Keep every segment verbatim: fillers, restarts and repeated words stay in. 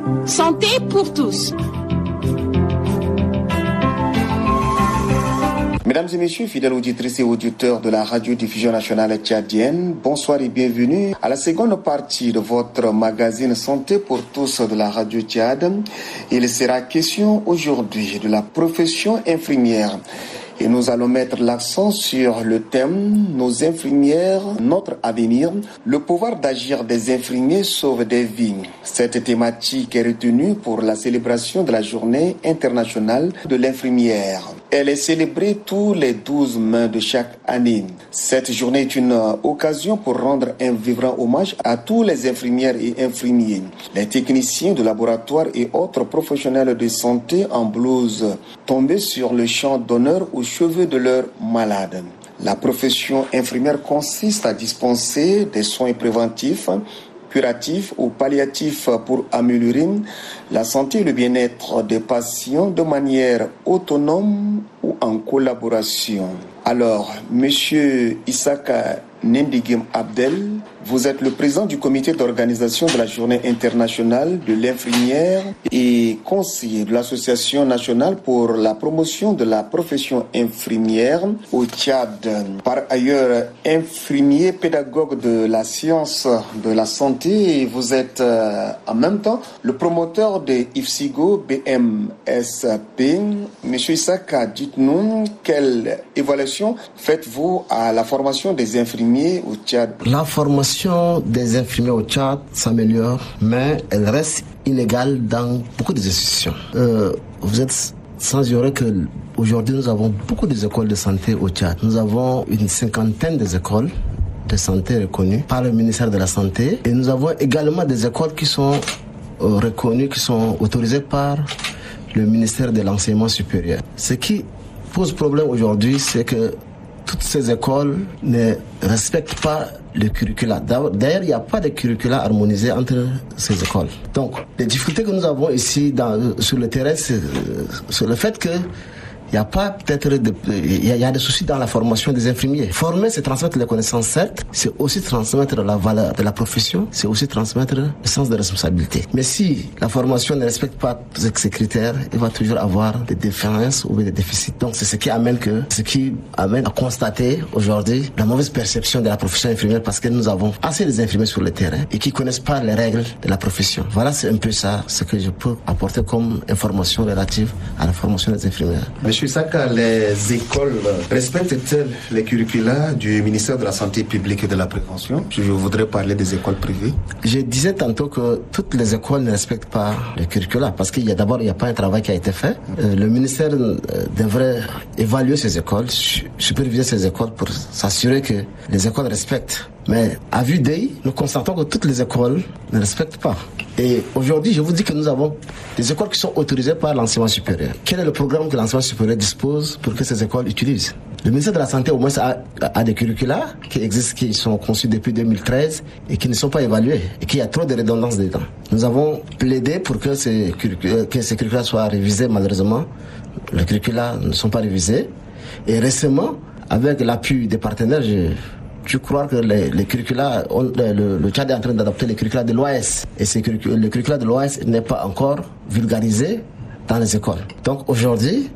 Santé pour tous. Mesdames et messieurs, fidèles auditrices et auditeurs de la radiodiffusion nationale tchadienne, bonsoir et bienvenue à la seconde partie de votre magazine Santé pour tous de la radio Tchad. Il sera question aujourd'hui de la profession infirmière. Et nous allons mettre l'accent sur le thème « Nos infirmières, notre avenir ». Le pouvoir d'agir des infirmiers sauve des vies. Cette thématique est retenue pour la célébration de la journée internationale de l'infirmière. Elle est célébrée tous les douze mai de chaque année. Cette journée est une occasion pour rendre un vibrant hommage à tous les infirmières et infirmiers, les techniciens de laboratoire et autres professionnels de santé en blouse, tombés sur le champ d'honneur aux cheveux de leurs malades. La profession infirmière consiste à dispenser des soins préventifs, curatifs ou palliatifs pour améliorer la santé et le bien-être des patients de manière autonome ou en collaboration. Alors, Monsieur Issaka Nendigim Abdel, vous êtes le président du comité d'organisation de la journée internationale de l'infirmière et conseiller de l'association nationale pour la promotion de la profession infirmière au Tchad. Par ailleurs, infirmier pédagogue de la science de la santé, et vous êtes euh, en même temps le promoteur de I F S I G O B M S P. Monsieur Issaka, dites-nous quelle évaluation faites-vous à la formation des infirmiers au Tchad? La formation des infirmiers au Tchad s'améliore, mais elle reste inégale dans beaucoup des institutions. Euh, vous êtes sans ignorer que aujourd'hui nous avons beaucoup d'écoles de santé au Tchad. Nous avons une cinquantaine d'écoles de santé reconnues par le ministère de la Santé, et nous avons également des écoles qui sont euh, reconnues, qui sont autorisées par le ministère de l'Enseignement supérieur. Ce qui pose problème aujourd'hui, c'est que toutes ces écoles ne respectent pas le curricula. D'ailleurs, il n'y a pas de curricula harmonisé entre ces écoles. Donc, les difficultés que nous avons ici dans, sur le terrain, c'est, c'est le fait que il n'y a pas peut-être de, il y a, il y a des soucis dans la formation des infirmiers. Former, c'est transmettre les connaissances, certes, c'est aussi transmettre la valeur de la profession, c'est aussi transmettre le sens de responsabilité. Mais si la formation ne respecte pas ces critères, il va toujours avoir des défaillances ou des déficits. Donc c'est ce qui amène que, ce qui amène à constater aujourd'hui la mauvaise perception de la profession infirmière, parce que nous avons assez d'infirmiers sur le terrain et qui connaissent pas les règles de la profession. Voilà, c'est un peu ça, ce que je peux apporter comme information relative à la formation des infirmières. Monsieur Issaka, les écoles respectent-elles les curricula du ministère de la Santé publique et de la Prévention? Je voudrais parler des écoles privées. Je disais tantôt que toutes les écoles ne respectent pas les curricula, parce qu'il y a d'abord, il n'y a pas un travail qui a été fait. Euh, le ministère euh, devrait évaluer ces écoles, superviser ces écoles pour s'assurer que les écoles respectent. Mais à vue d'œil, nous constatons que toutes les écoles ne respectent pas. Et aujourd'hui, je vous dis que nous avons des écoles qui sont autorisées par l'enseignement supérieur. Quel est le programme que l'enseignement supérieur dispose pour que ces écoles utilisent? Le ministère de la Santé, au moins, a, a des curricula qui existent, qui sont conçus depuis deux mille treize et qui ne sont pas évalués et qu'il y a trop de redondance dedans. Nous avons plaidé pour que ces curricula, que ces curricula soient révisés. Malheureusement, les curricula ne sont pas révisés. Et récemment, avec l'appui des partenaires, je... Je crois que les, les curricula, on, le, le Tchad est en train d'adapter les curricula de l'O A S. Et ces curricula, le curricula de l'O A S n'est pas encore vulgarisé dans les écoles. Donc aujourd'hui,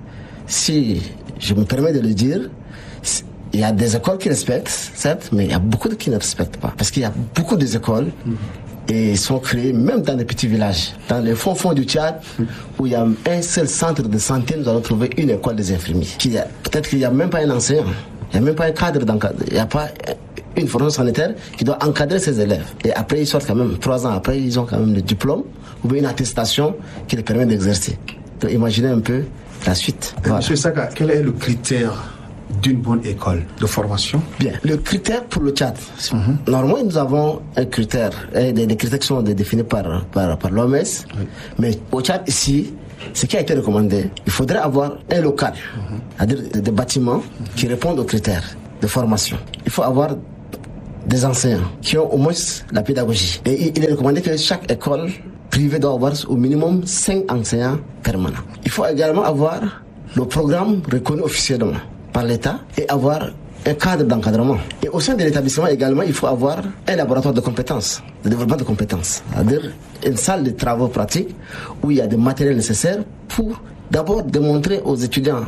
si je me permets de le dire, il y a des écoles qui respectent, certes, mais il y a beaucoup de qui ne respectent pas. Parce qu'il y a beaucoup d'écoles mmh. et sont créées même dans des petits villages. Dans les fonds fonds du Tchad, mmh. où il y a un seul centre de santé, nous allons trouver une école des infirmiers. Qui a, peut-être qu'il n'y a même pas un enseignant. Il n'y a même pas un cadre d'encadrement. Il n'y a pas une formation sanitaire qui doit encadrer ses élèves. Et après, ils sortent quand même, trois ans après, ils ont quand même le diplôme ou bien une attestation qui les permet d'exercer. Donc, imaginez un peu la suite. Voilà. Monsieur Issaka, quel est le critère d'une bonne école de formation? Bien, le critère pour le Tchad. Mm-hmm. Normalement, nous avons un critère, des, des critères qui sont définis par, par, par l'O M S. Oui. Mais au Tchad, ici, ce qui a été recommandé, il faudrait avoir un local, mm-hmm. c'est-à-dire des, des bâtiments mm-hmm. qui répondent aux critères de formation. Il faut avoir des enseignants qui ont au moins la pédagogie. Et il est recommandé que chaque école privée doit avoir au minimum cinq enseignants permanents. Il faut également avoir le programme reconnu officiellement par l'État et avoir un cadre d'encadrement. Et au sein de l'établissement également, il faut avoir un laboratoire de compétences, de développement de compétences. C'est-à-dire une salle de travaux pratiques où il y a des matériels nécessaires pour d'abord démontrer aux étudiants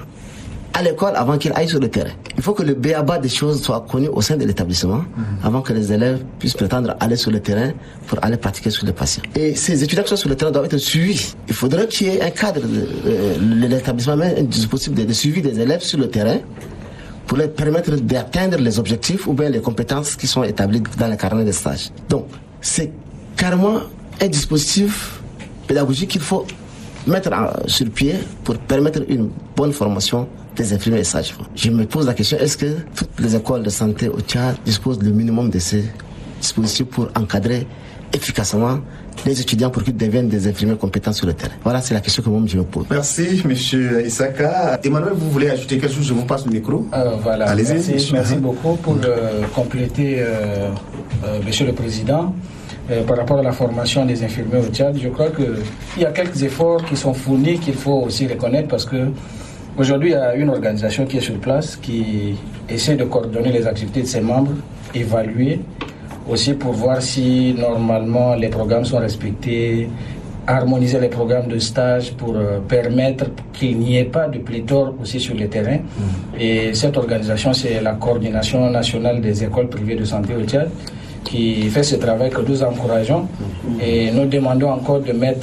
à l'école avant qu'ils aillent sur le terrain. Il faut que le b a ba des choses soit connu au sein de l'établissement mmh. avant que les élèves puissent prétendre aller sur le terrain pour aller pratiquer sur les patients. Et ces étudiants qui sont sur le terrain doivent être suivis. Il faudrait qu'il y ait un cadre, de, euh, l'établissement met un dispositif de, de suivi des élèves sur le terrain pour leur permettre d'atteindre les objectifs ou bien les compétences qui sont établies dans les carnets de stage. Donc, c'est carrément un dispositif pédagogique qu'il faut mettre en, sur pied pour permettre une bonne formation des infirmiers et sages-femmes. Je me pose la question, est-ce que toutes les écoles de santé au Tchad disposent du minimum de ces dispositifs pour encadrer efficacement les étudiants pour qu'ils deviennent des infirmiers compétents sur le terrain? Voilà, c'est la question que moi je me pose. Merci, monsieur Isaka. Emmanuel, vous voulez ajouter quelque chose? Je vous passe le micro. Euh, voilà, Allez-y. Merci, merci beaucoup pour euh, compléter, euh, euh, monsieur le Président. Euh, par rapport à la formation des infirmiers au Tchad, je crois qu'il y a quelques efforts qui sont fournis qu'il faut aussi reconnaître parce que aujourd'hui, il y a une organisation qui est sur place qui essaie de coordonner les activités de ses membres, évaluer aussi pour voir si normalement les programmes sont respectés, harmoniser les programmes de stage pour euh, permettre qu'il n'y ait pas de pléthore aussi sur le terrain. Mmh. Et cette organisation, c'est la Coordination nationale des écoles privées de santé au Tchad, qui fait ce travail que nous encourageons et nous demandons encore de mettre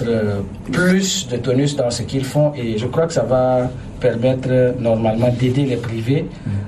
plus de tonus dans ce qu'ils font et je crois que ça va permettre normalement d'aider les privés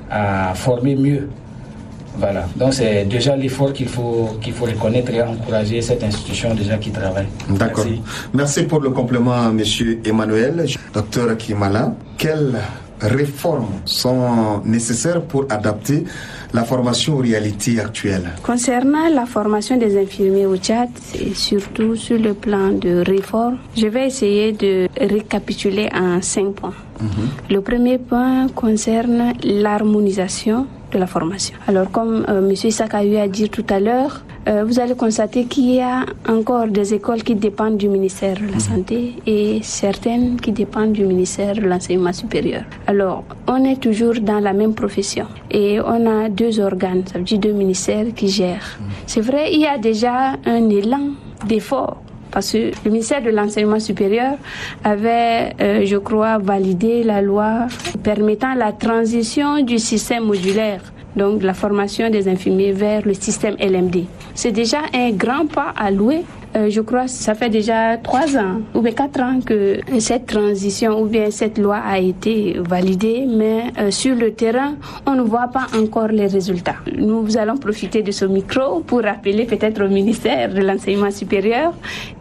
à former mieux. Voilà, donc c'est déjà l'effort qu'il faut, qu'il faut reconnaître et encourager cette institution déjà qui travaille. D'accord. Merci, Merci pour le complément, monsieur Emmanuel. Docteur Kimala, quelles réformes sont nécessaires pour adapter la formation aux réalités actuelles? Concernant la formation des infirmiers au Tchad, et surtout sur le plan de réforme, je vais essayer de récapituler en cinq points. Mm-hmm. Le premier point concerne l'harmonisation de la formation. Alors, comme euh, M. Isaka a eu à dire tout à l'heure, euh, vous allez constater qu'il y a encore des écoles qui dépendent du ministère de la mmh. Santé et certaines qui dépendent du ministère de l'Enseignement supérieur. Alors, on est toujours dans la même profession et on a deux organes, ça veut dire deux ministères qui gèrent. Mmh. C'est vrai, il y a déjà un élan d'effort. Parce que le ministère de l'Enseignement supérieur avait, euh, je crois, validé la loi permettant la transition du système modulaire, donc de la formation des infirmiers vers le système L M D. C'est déjà un grand pas à louer. Euh, je crois que ça fait déjà trois ans ou bien quatre ans que cette transition ou bien cette loi a été validée, mais euh, sur le terrain, on ne voit pas encore les résultats. Nous allons profiter de ce micro pour rappeler peut-être au ministère de l'Enseignement supérieur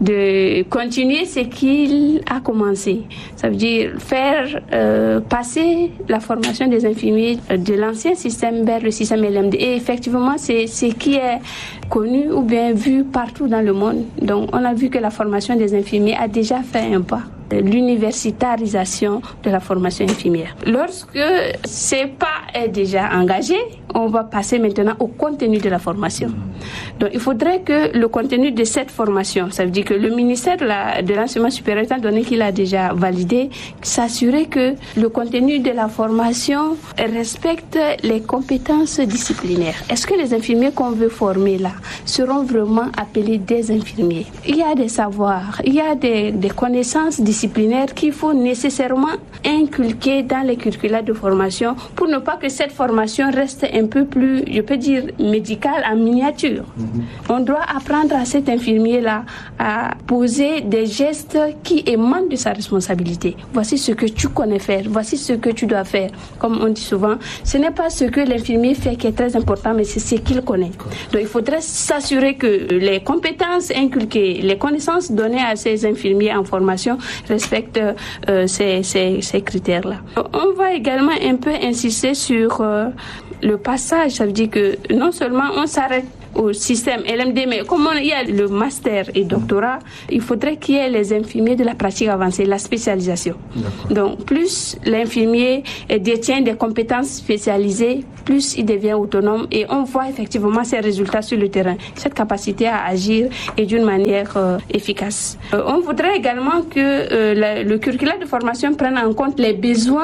de continuer ce qu'il a commencé. Ça veut dire faire euh, passer la formation des infirmiers de l'ancien système vers le système L M D. Et effectivement, c'est ce qui est connu ou bien vu partout dans le monde. Donc, on a vu que la formation des infirmiers a déjà fait un pas. L'universitarisation de la formation infirmière. Lorsque ce pas est déjà engagé, on va passer maintenant au contenu de la formation. Donc, il faudrait que le contenu de cette formation, ça veut dire que le ministère de, la, de l'enseignement supérieur, étant donné qu'il a déjà validé, s'assurer que le contenu de la formation respecte les compétences disciplinaires. Est-ce que les infirmiers qu'on veut former là seront vraiment appelés des infirmiers? Il y a des savoirs, il y a des, des connaissances disciplinaires disciplinaire qu'il faut nécessairement inculquer dans les curricula de formation pour ne pas que cette formation reste un peu plus, je peux dire, médicale en miniature. Mm-hmm. On doit apprendre à cet infirmier-là à poser des gestes qui émanent de sa responsabilité. Voici ce que tu connais faire, voici ce que tu dois faire. Comme on dit souvent, ce n'est pas ce que l'infirmier fait qui est très important, mais c'est ce qu'il connaît. Donc il faudrait s'assurer que les compétences inculquées, les connaissances données à ces infirmiers en formation respectent euh, ces, ces, ces critères-là. On va également un peu insister sur euh, le passage. Ça veut dire que non seulement on s'arrête au système L M D, mais comme il y a le master et doctorat, il faudrait qu'il y ait les infirmiers de la pratique avancée, la spécialisation. D'accord. Donc, plus l'infirmier détient des compétences spécialisées, plus il devient autonome et on voit effectivement ses résultats sur le terrain. Cette capacité à agir est d'une manière euh, efficace. Euh, on voudrait également que euh, la, le curriculum de formation prenne en compte les besoins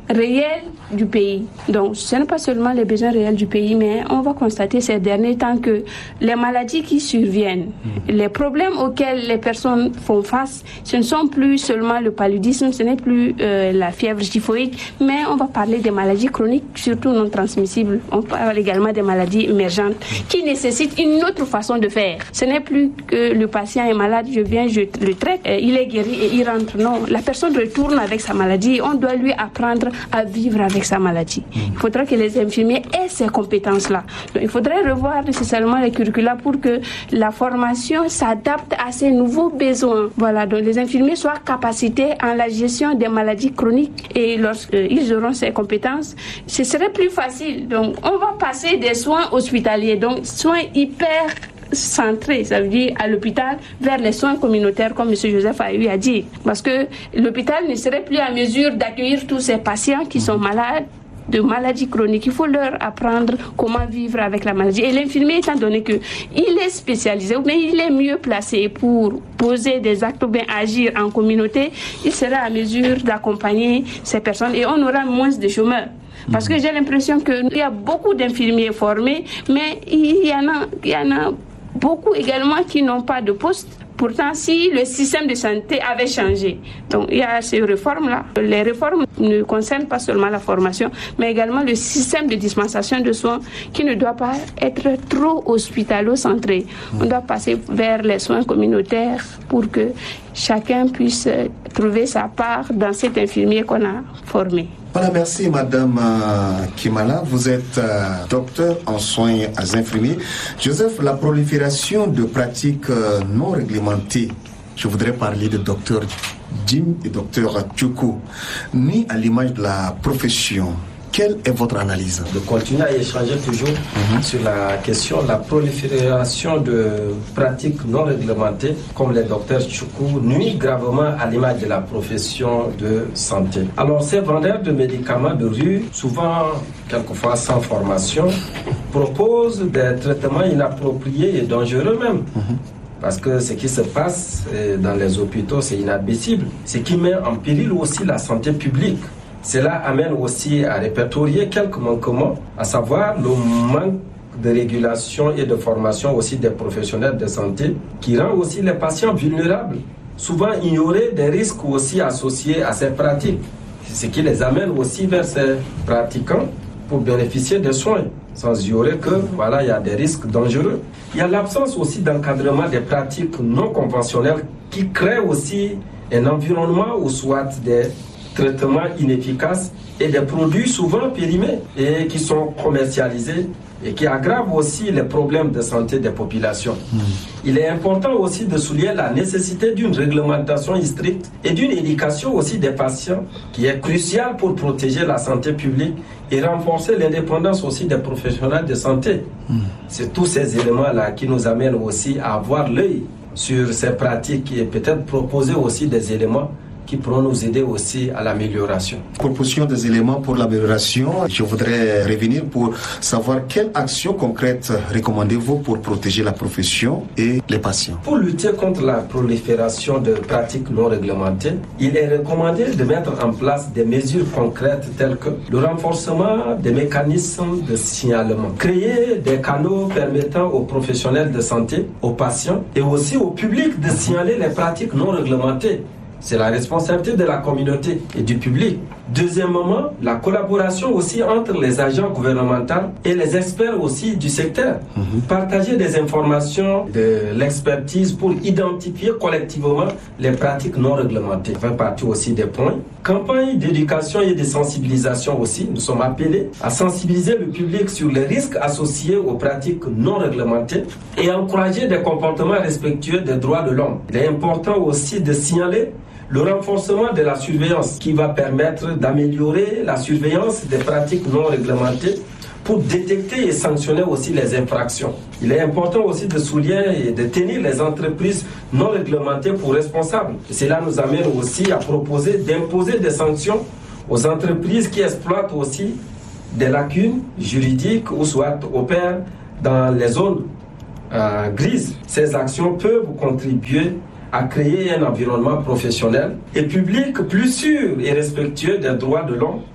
réels du pays. Donc, ce n'est pas seulement les besoins réels du pays, mais on va constater ces derniers temps que les maladies qui surviennent, mmh. les problèmes auxquels les personnes font face, ce ne sont plus seulement le paludisme, ce n'est plus euh, la fièvre typhoïde, mais on va parler des maladies chroniques, surtout non transmissibles. On parle également des maladies émergentes qui nécessitent une autre façon de faire. Ce n'est plus que le patient est malade, je viens, je le traite, euh, il est guéri et il rentre. Non, la personne retourne avec sa maladie et on doit lui apprendre à vivre avec sa maladie. Il faudra que les infirmiers aient ces compétences-là. Donc, il faudrait revoir nécessairement les curricula pour que la formation s'adapte à ces nouveaux besoins. Voilà, donc les infirmiers soient capacités en la gestion des maladies chroniques et lorsqu'ils auront ces compétences, ce serait plus facile. Donc, on va passer des soins hospitaliers, donc soins hyper centré, ça veut dire à l'hôpital, vers les soins communautaires, comme M. Joseph a eu à dire. Parce que l'hôpital ne serait plus à mesure d'accueillir tous ces patients qui sont malades de maladies chroniques. Il faut leur apprendre comment vivre avec la maladie. Et l'infirmier, étant donné qu'il est spécialisé, ou bien il est mieux placé pour poser des actes ou bien agir en communauté, il sera à mesure d'accompagner ces personnes et on aura moins de chômeurs. Parce que j'ai l'impression qu'il y a beaucoup d'infirmiers formés, mais il y en a, il y en a beaucoup également qui n'ont pas de poste. Pourtant, si le système de santé avait changé, donc il y a ces réformes-là. Les réformes ne concernent pas seulement la formation, mais également le système de dispensation de soins qui ne doit pas être trop hospitalo-centré. On doit passer vers les soins communautaires pour que chacun puisse trouver sa part dans cet infirmier qu'on a formé. Voilà, merci Madame euh, Kimala. Vous êtes euh, docteur en soins infirmiers. Joseph, la prolifération de pratiques euh, non réglementées, je voudrais parler de docteur Jim et docteur Tchoukou, mis à l'image de la profession. Quelle est votre analyse? De continuer à échanger toujours mm-hmm. sur la question, la prolifération de pratiques non réglementées, comme les docteurs Tchoukou, nuit gravement à l'image de la profession de santé. Alors, ces vendeurs de médicaments de rue, souvent, quelquefois sans formation, proposent des traitements inappropriés et dangereux même. Mm-hmm. Parce que ce qui se passe dans les hôpitaux, c'est inadmissible. Ce qui met en péril aussi la santé publique. Cela amène aussi à répertorier quelques manquements, à savoir le manque de régulation et de formation aussi des professionnels de santé, qui rend aussi les patients vulnérables, souvent ignorer des risques aussi associés à ces pratiques, ce qui les amène aussi vers ces pratiquants pour bénéficier des soins, sans ignorer que voilà, il y a des risques dangereux. Il y a l'absence aussi d'encadrement des pratiques non conventionnelles qui créent aussi un environnement où soit des traitements inefficaces et des produits souvent périmés et qui sont commercialisés et qui aggravent aussi les problèmes de santé des populations. Mmh. Il est important aussi de souligner la nécessité d'une réglementation stricte et d'une éducation aussi des patients qui est cruciale pour protéger la santé publique et renforcer l'indépendance aussi des professionnels de santé. Mmh. C'est tous ces éléments-là qui nous amènent aussi à avoir l'œil sur ces pratiques et peut-être proposer aussi des éléments qui pourront nous aider aussi à l'amélioration. Proposition des éléments pour l'amélioration. Je voudrais revenir pour savoir quelles actions concrètes recommandez-vous pour protéger la profession et les patients. Pour lutter contre la prolifération de pratiques non réglementées, il est recommandé de mettre en place des mesures concrètes telles que le renforcement des mécanismes de signalement, créer des canaux permettant aux professionnels de santé, aux patients et aussi au public de signaler les pratiques non réglementées. C'est la responsabilité de la communauté et du public. Deuxièmement, la collaboration aussi entre les agents gouvernementaux et les experts aussi du secteur. Mmh. Partager des informations, de l'expertise pour identifier collectivement les pratiques non réglementées. Ça fait partie aussi des points. Campagne d'éducation et de sensibilisation aussi. Nous sommes appelés à sensibiliser le public sur les risques associés aux pratiques non réglementées et encourager des comportements respectueux des droits de l'homme. Il est important aussi de signaler le renforcement de la surveillance qui va permettre d'améliorer la surveillance des pratiques non réglementées pour détecter et sanctionner aussi les infractions. Il est important aussi de souligner et de tenir les entreprises non réglementées pour responsables. Et cela nous amène aussi à proposer d'imposer des sanctions aux entreprises qui exploitent aussi des lacunes juridiques ou soit opèrent dans les zones euh, grises. Ces actions peuvent contribuer à créer un environnement professionnel et public plus sûr et respectueux des droits de l'homme,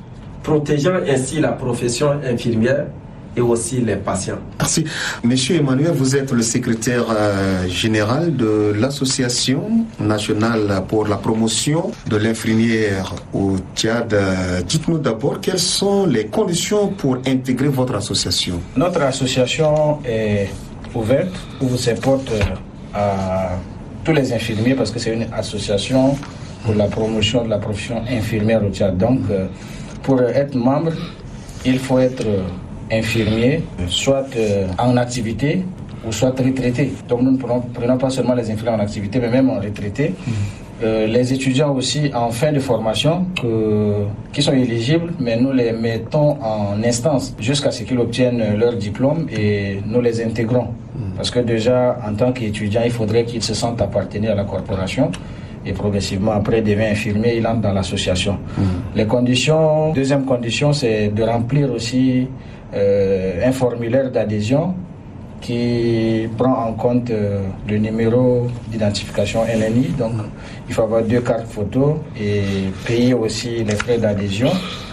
protégeant ainsi la profession infirmière et aussi les patients. Merci. Monsieur Emmanuel, vous êtes le secrétaire euh, général de l'Association nationale pour la promotion de l'infirmière au Tchad. Euh, dites-nous d'abord quelles sont les conditions pour intégrer votre association. Notre association est ouverte, ouvre ses portes à tous les infirmiers parce que c'est une association pour la promotion de la profession infirmière au Tchad. Donc, euh, pour être membre, il faut être infirmiers, soit euh, en activité ou soit retraités. Donc nous ne prenons, prenons pas seulement les infirmiers en activité, mais même en retraité. Mmh. Euh, les étudiants aussi en fin de formation que, qui sont éligibles, mais nous les mettons en instance jusqu'à ce qu'ils obtiennent leur diplôme et nous les intégrons. Mmh. Parce que déjà, en tant qu'étudiant, il faudrait qu'ils se sentent appartenir à la corporation. Et progressivement, après, il devient infirmier, il entre dans l'association. Mmh. Les conditions, deuxième condition, c'est de remplir aussi Euh, un formulaire d'adhésion qui prend en compte euh, le numéro d'identification N N I. Donc, il faut avoir deux cartes photo et payer aussi les frais d'adhésion.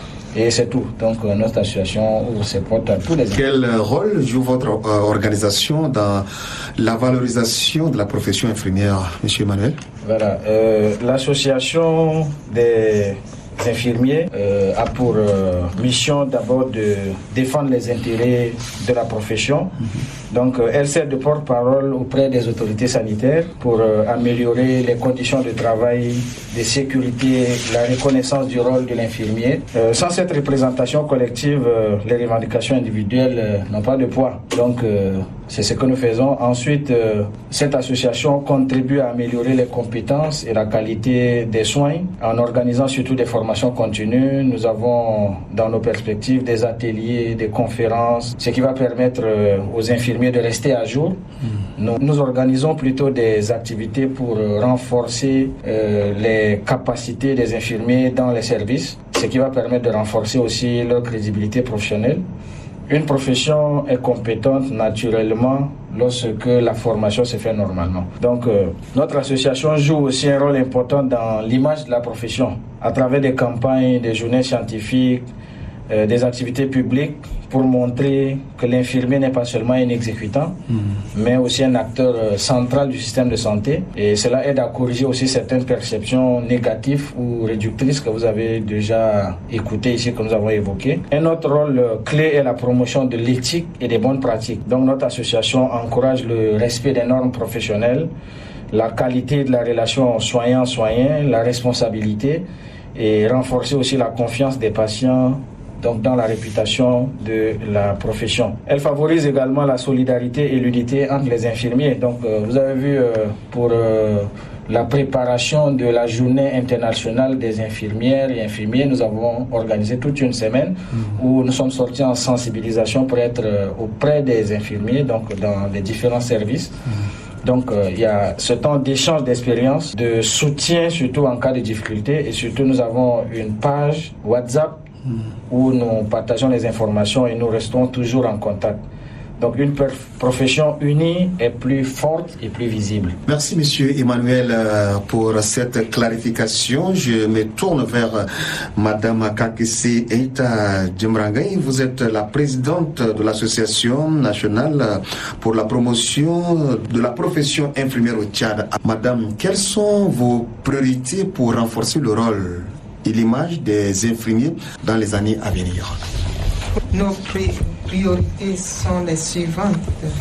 Et c'est tout. Donc, euh, notre association ouvre ses portes à tous les... Quel rôle joue votre euh, organisation dans la valorisation de la profession infirmière, M. Emmanuel? Voilà. Euh, l'association des infirmiers euh, a pour euh, mission d'abord de défendre les intérêts de la profession. Mm-hmm. Donc euh, elle sert de porte-parole auprès des autorités sanitaires pour euh, améliorer les conditions de travail, de sécurité, la reconnaissance du rôle de l'infirmier. Euh, sans cette représentation collective, euh, les revendications individuelles euh, n'ont pas de poids. Donc euh, c'est ce que nous faisons. Ensuite, euh, cette association contribue à améliorer les compétences et la qualité des soins en organisant surtout des formations continues. Nous avons dans nos perspectives des ateliers, des conférences, ce qui va permettre euh, aux infirmiers de rester à jour. Mmh. Nous, nous organisons plutôt des activités pour euh, renforcer euh, les capacités des infirmiers dans les services, ce qui va permettre de renforcer aussi leur crédibilité professionnelle. Une profession est compétente naturellement lorsque la formation se fait normalement. Donc, euh, notre association joue aussi un rôle important dans l'image de la profession à travers des campagnes, des journées scientifiques, euh, des activités publiques pour montrer que l'infirmier n'est pas seulement un exécutant, mmh. mais aussi un acteur euh, central du système de santé. Et cela aide à corriger aussi certaines perceptions négatives ou réductrices que vous avez déjà écoutées ici, que nous avons évoquées. Un autre rôle euh, clé est la promotion de l'éthique et des bonnes pratiques. Donc notre association encourage le respect des normes professionnelles, la qualité de la relation soignant-soignant, la responsabilité et renforcer aussi la confiance des patients donc dans la réputation de la profession. Elle favorise également la solidarité et l'unité entre les infirmiers. Donc euh, vous avez vu euh, pour euh, la préparation de la journée internationale des infirmières et infirmiers, nous avons organisé toute une semaine mmh. où nous sommes sortis en sensibilisation pour être euh, auprès des infirmiers, donc dans les différents services. Mmh. Donc euh, il y a ce temps d'échange d'expérience, de soutien surtout en cas de difficulté, et surtout nous avons une page WhatsApp Mmh. où nous partageons les informations et nous restons toujours en contact. Donc une profession unie est plus forte et plus visible. Merci Monsieur Emmanuel pour cette clarification. Je me tourne vers Madame Kakisi Eita Djemrangay. Vous êtes la présidente de l'Association nationale pour la promotion de la profession infirmière au Tchad. Madame, quelles sont vos priorités pour renforcer le rôle et l'image des infirmiers dans les années à venir? Nos pri- priorités sont les suivantes.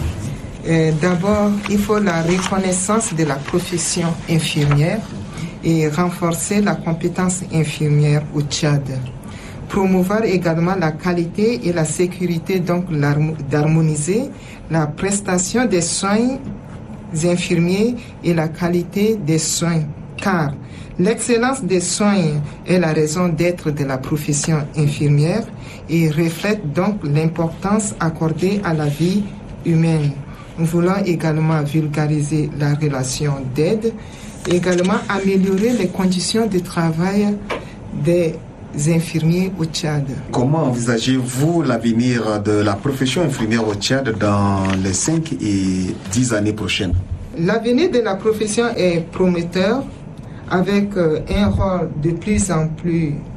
Euh, d'abord, il faut la reconnaissance de la profession infirmière et renforcer la compétence infirmière au Tchad. Promouvoir également la qualité et la sécurité, donc d'harmoniser la prestation des soins infirmiers et la qualité des soins, car l'excellence des soins est la raison d'être de la profession infirmière et reflète donc l'importance accordée à la vie humaine. Nous voulons également vulgariser la relation d'aide, également améliorer les conditions de travail des infirmiers au Tchad. Comment envisagez-vous l'avenir de la profession infirmière au Tchad dans les cinq et dix années prochaines? L'avenir de la profession est prometteur, avec un rôle de plus en plus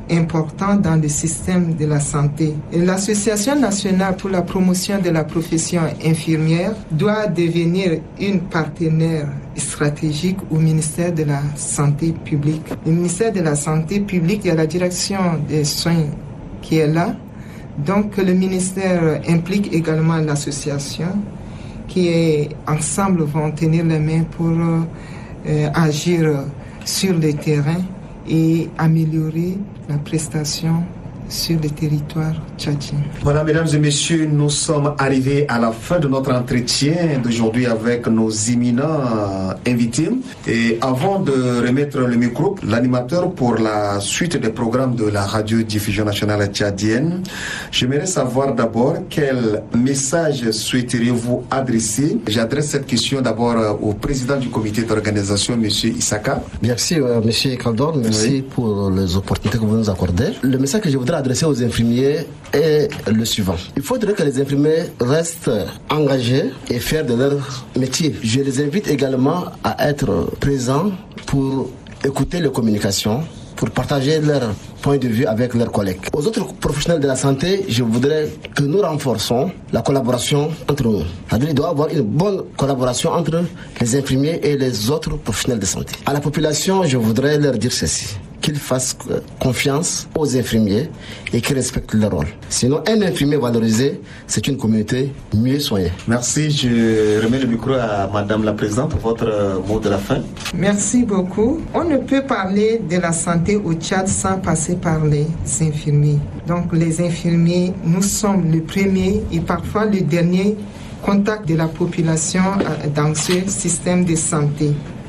important dans le système de la santé. Et l'Association nationale pour la promotion de la profession infirmière doit devenir une partenaire stratégique au ministère de la Santé publique. Le ministère de la Santé publique, il y a la direction des soins qui est là. Donc le ministère implique également l'association qui est, ensemble vont tenir les mains pour euh, agir sur le terrain et améliorer la prestation sur le territoire tchadien. Voilà, mesdames et messieurs, nous sommes arrivés à la fin de notre entretien d'aujourd'hui avec nos éminents invités. Et avant de remettre le micro, l'animateur pour la suite des programmes de la radiodiffusion nationale tchadienne, j'aimerais savoir d'abord quel message souhaiteriez-vous adresser. J'adresse cette question d'abord au président du comité d'organisation, M. Issaka. Merci, euh, M. Kaldor, merci oui. pour les opportunités que vous nous accordez. Le message que je voudrais adresser aux infirmiers est le suivant. Il faudrait que les infirmiers restent engagés et fiers de leur métier. Je les invite également à être présents pour écouter les communications, pour partager leur point de vue avec leurs collègues. Aux autres professionnels de la santé, je voudrais que nous renforçons la collaboration entre nous. C'est-à-dire qu'il doit y avoir une bonne collaboration entre les infirmiers et les autres professionnels de santé. À la population, je voudrais leur dire ceci, qu'ils fassent confiance aux infirmiers et qu'ils respectent leur rôle. Sinon, un infirmier valorisé, c'est une communauté mieux soignée. Merci. Je remets le micro à Madame la Présidente pour votre mot de la fin. Merci beaucoup. On ne peut parler de la santé au Tchad sans passer par les infirmiers. Donc, les infirmiers, nous sommes le premier et parfois le dernier contact de la population dans ce système de santé.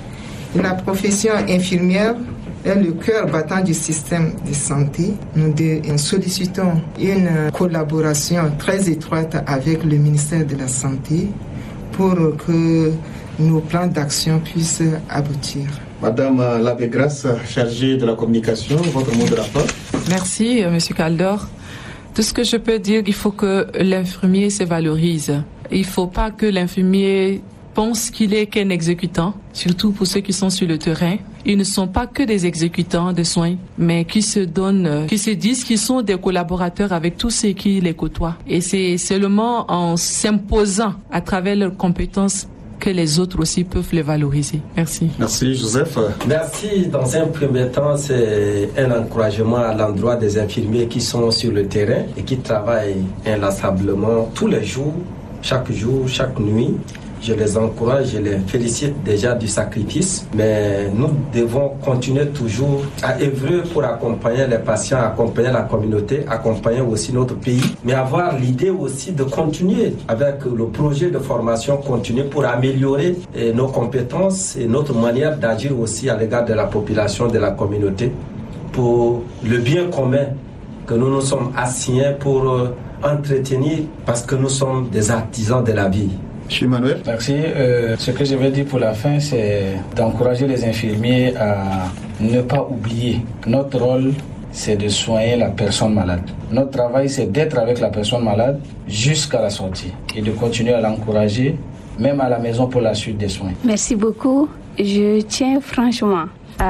La profession infirmière est le cœur battant du système de santé. Nous, de, nous sollicitons une collaboration très étroite avec le ministère de la Santé pour que nos plans d'action puissent aboutir. Madame Labégrace, chargée de la communication, votre mot de la fin. Merci, M. Kaldor. Tout ce que je peux dire, il faut que l'infirmier se valorise. Il ne faut pas que l'infirmier pense qu'il est qu'un exécutant, surtout pour ceux qui sont sur le terrain. Ils ne sont pas que des exécutants de soins, mais qui se donnent, qui se disent qu'ils sont des collaborateurs avec tous ceux qui les côtoient. Et c'est seulement en s'imposant à travers leurs compétences que les autres aussi peuvent les valoriser. Merci. Merci, Joseph. Merci. Dans un premier temps, c'est un encouragement à l'endroit des infirmiers qui sont sur le terrain et qui travaillent inlassablement tous les jours, chaque jour, chaque nuit. Je les encourage, je les félicite déjà du sacrifice, mais nous devons continuer toujours à œuvrer pour accompagner les patients, accompagner la communauté, accompagner aussi notre pays, mais avoir l'idée aussi de continuer avec le projet de formation continue pour améliorer nos compétences et notre manière d'agir aussi à l'égard de la population, de la communauté, pour le bien commun que nous nous sommes assignés pour entretenir, parce que nous sommes des artisans de la vie. Monsieur Emmanuel. Merci. Euh, ce que je vais dire pour la fin, c'est d'encourager les infirmiers à ne pas oublier. Notre rôle, c'est de soigner la personne malade. Notre travail, c'est d'être avec la personne malade jusqu'à la sortie et de continuer à l'encourager, même à la maison pour la suite des soins. Merci beaucoup. Je tiens franchement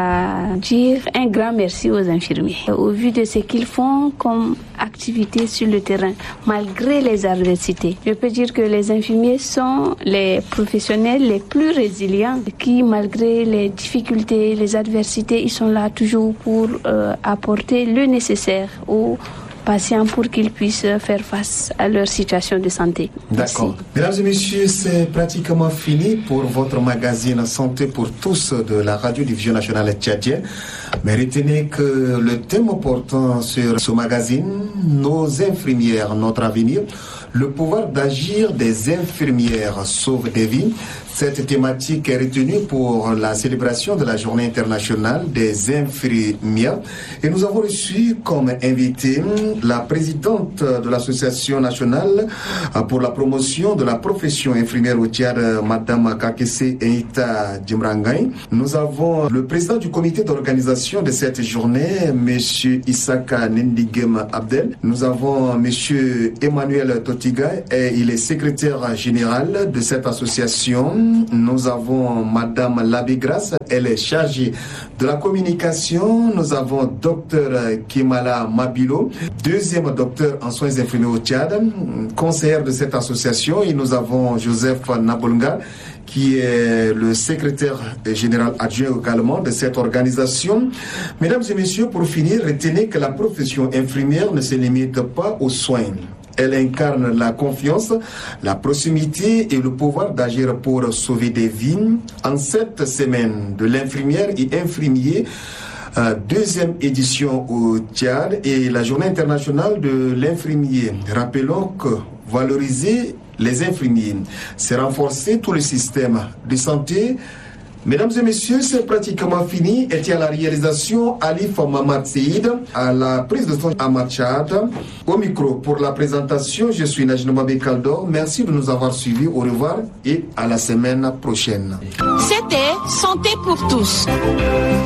à dire un grand merci aux infirmiers. Au vu de ce qu'ils font comme activité sur le terrain, malgré les adversités, je peux dire que les infirmiers sont les professionnels les plus résilients qui, malgré les difficultés, les adversités, ils sont là toujours pour euh, apporter le nécessaire aux patients pour qu'ils puissent faire face à leur situation de santé. D'accord. Mesdames et messieurs, c'est pratiquement fini pour votre magazine Santé pour tous de la radiodiffusion nationale tchadienne. Mais retenez que le thème portant sur ce magazine, nos infirmières, notre avenir, le pouvoir d'agir des infirmières sauve des vies. Cette thématique est retenue pour la célébration de la Journée internationale des infirmières. Et nous avons reçu comme invité la présidente de l'Association nationale pour la promotion de la profession infirmière au Tchad, Madame Kakese Eita Djimrangaï. Nous avons le président du comité d'organisation de cette journée, Monsieur Issaka Nendigem Abdel. Nous avons Monsieur Emmanuel Toti Boutiga et il est secrétaire général de cette association. Nous avons Madame Labégrace, elle est chargée de la communication. Nous avons Docteur Kimala Mabilo, deuxième docteur en soins infirmiers au Tchad, conseillère de cette association. Et nous avons Joseph Nabolunga, qui est le secrétaire général adjoint également de cette organisation. Mesdames et messieurs, pour finir, retenez que la profession infirmière ne se limite pas aux soins. Elle incarne la confiance, la proximité et le pouvoir d'agir pour sauver des vies. En cette semaine de l'infirmière et infirmier, euh, deuxième édition au Tchad et la journée internationale de l'infirmier. Rappelons que valoriser les infirmiers, c'est renforcer tout le système de santé. Mesdames et messieurs, c'est pratiquement fini. Et à la réalisation, Alif Mamad Seïd, à la prise de son Ahmad Chad. Au micro pour la présentation, je suis Najina Mabé Kaldor. Merci de nous avoir suivis. Au revoir et à la semaine prochaine. C'était Santé pour tous.